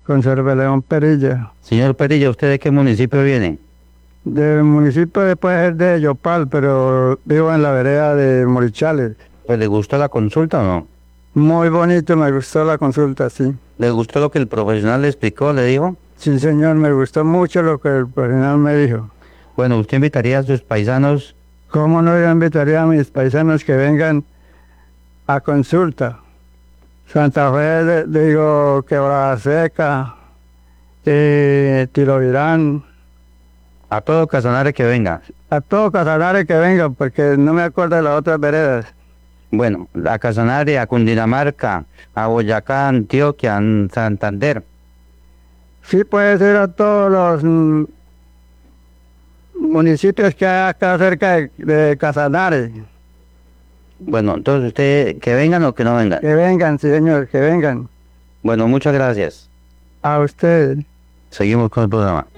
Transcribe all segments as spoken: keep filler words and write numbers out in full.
con Cerveleón Perilla. Señor Perilla, ¿usted de qué municipio viene? Del municipio después es de Yopal, pero vivo en la vereda de Morichales. Pues, ¿le gustó la consulta o no? Muy bonito, me gustó la consulta, sí. ¿Le gustó lo que el profesional le explicó, le dijo? Sí, señor, me gustó mucho lo que el profesional me dijo. Bueno, ¿usted invitaría a sus paisanos? ¿Cómo no yo invitaría a mis paisanos que vengan a consulta? Santa Fe, de- digo, Quebrada Seca, eh, Tirovirán, A todo Casanare que venga. a todos Casanares que vengan, porque no me acuerdo de las otras veredas. Bueno, a Casanare, a Cundinamarca, a Boyacá, Antioquia, a Santander. Sí, puede ser a todos los mm, municipios que hay acá cerca de, de Casanares. Bueno, entonces usted, que vengan o que no vengan. Que vengan, sí, señor, que vengan. Bueno, muchas gracias. A ustedes. Seguimos con el programa.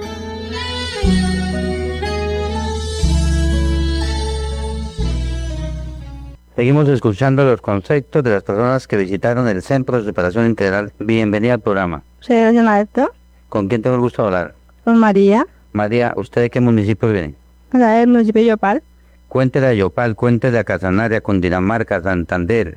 Seguimos escuchando los conceptos de las personas que visitaron el Centro de Superación Integral. Bienvenida al programa. Soy doña Maestro, ¿Con quién tengo el gusto de hablar? con María, María, ¿usted de qué municipio viene? acá del municipio de Yopal. Cuéntele a Yopal, cuéntele a Casanare, a Cundinamarca, a Santander.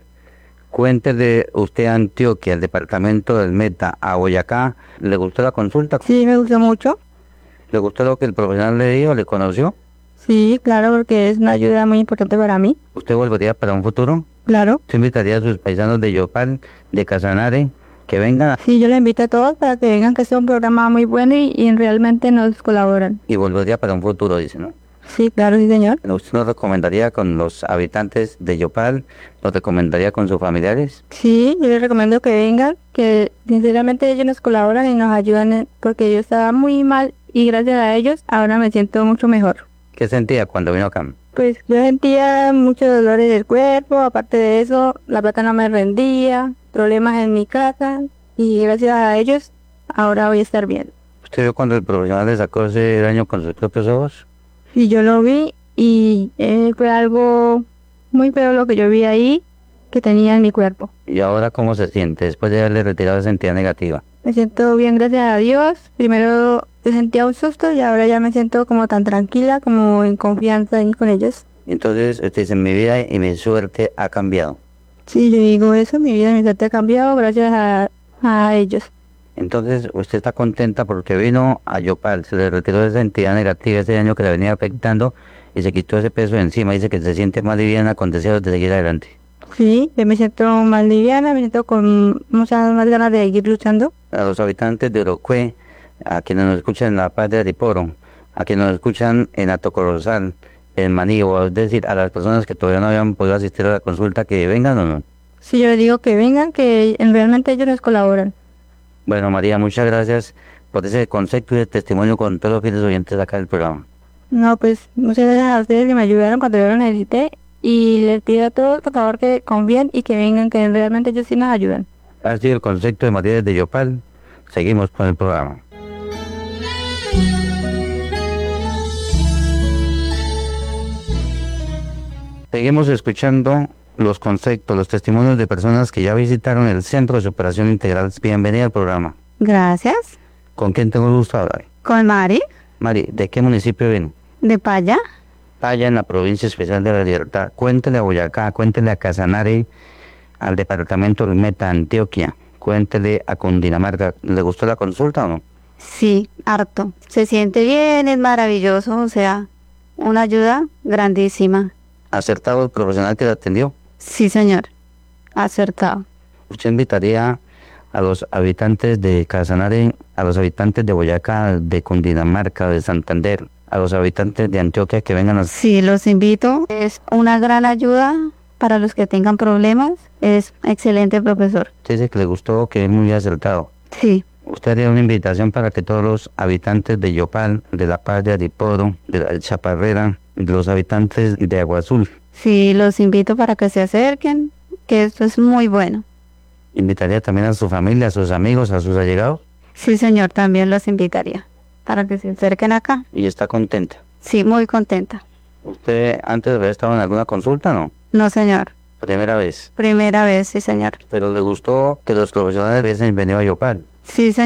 Cuéntele usted a Antioquia, el departamento del Meta, a Boyacá. ¿Le gustó la consulta? Sí, me gustó mucho. ¿Le gustó lo que el profesional le dijo? ¿Le conoció? Sí, claro, porque es una ayuda muy importante para mí. ¿Usted volvería para un futuro? Claro. ¿Usted invitaría a sus paisanos de Yopal, de Casanare, que vengan Sí, yo le invito a todos para que vengan, que sea un programa muy bueno y, y realmente nos colaboran. y volvería para un futuro, dice, ¿no? Sí, claro, sí, señor. ¿Usted nos recomendaría con los habitantes de Yopal? ¿Nos recomendaría con sus familiares? Sí, yo les recomiendo que vengan, que sinceramente ellos nos colaboran y nos ayudan en- porque yo estaba muy mal y gracias a ellos ahora me siento mucho mejor. ¿Qué sentía cuando vino acá? Pues yo sentía muchos dolores del cuerpo, aparte de eso, la plata no me rendía, problemas en mi casa y gracias a ellos ahora voy a estar bien. ¿Usted vio cuando el profesional le sacó ese daño con sus propios ojos? Y yo lo vi y eh, fue algo muy feo lo que yo vi ahí que tenía en mi cuerpo. ¿Y ahora cómo se siente después de haberle retirado esa entidad negativa? Me siento bien, gracias a Dios. Primero yo sentía un susto y ahora ya me siento como tan tranquila, como en confianza ahí con ellos. Entonces usted dice, mi vida y mi suerte ha cambiado. Sí, yo digo eso, mi vida, mi suerte ha cambiado gracias a, a ellos. Entonces usted está contenta porque vino a Yopal, se le retiró esa entidad negativa, ese daño que le venía afectando y se quitó ese peso de encima. Dice que se siente más liviana con deseos de seguir adelante. Sí, yo me siento más liviana, me siento con muchas más ganas de seguir luchando. A los habitantes de Orocue, a quienes nos escuchan en La Paz de Ariporo, a quienes nos escuchan en Atocorozal, en Maní, o es decir, a las personas que todavía no habían podido asistir a la consulta, que vengan o no. Sí, yo les digo que vengan, que realmente ellos nos colaboran. Bueno, María, muchas gracias por ese concepto y ese testimonio con todos los fieles oyentes acá del programa. No, pues muchas gracias a ustedes que me ayudaron cuando yo lo necesité y les pido a todos por favor que confíen y que vengan, que realmente ellos sí nos ayudan. Ha sido el concepto de María desde Yopal. Seguimos con el programa. Seguimos escuchando los conceptos, los testimonios de personas que ya visitaron el Centro de Superación Integral. Bienvenida al programa. Gracias. ¿Con quién tengo el gusto de hablar? Con Mari, Mari, ¿de qué municipio viene? de Paya. Allá en la provincia especial de la Libertad. Cuéntele a Boyacá, cuéntele a Casanare, al departamento del Meta, Antioquia. Cuéntele a Cundinamarca. ¿Le gustó la consulta o no? Sí, harto. Se siente bien, es maravilloso, o sea, una ayuda grandísima. ¿Acertado el profesional que la atendió? Sí, señor. Acertado. ¿Usted invitaría a los habitantes de Casanare, a los habitantes de Boyacá, de Cundinamarca, de Santander, a los habitantes de Antioquia que vengan a... Sí, los invito. Es una gran ayuda para los que tengan problemas. Es excelente profesor. Usted dice que le gustó, que es muy acertado. Sí. Usted haría una invitación para que todos los habitantes de Yopal, de La Paz de Ariporo, de la Chaparrera, de los habitantes de Agua Azul, Sí, los invito para que se acerquen, que esto es muy bueno. invitaría también a su familia, a sus amigos, a sus allegados, Sí, señor, también los invitaría para que se acerquen acá. y está contenta. Sí, muy contenta. ¿Usted antes de haber estado en alguna consulta, no? No, señor. Primera vez. Primera vez, sí, señor. Pero le gustó que los profesionales hubiesen venido a Yopal. Sí, señor.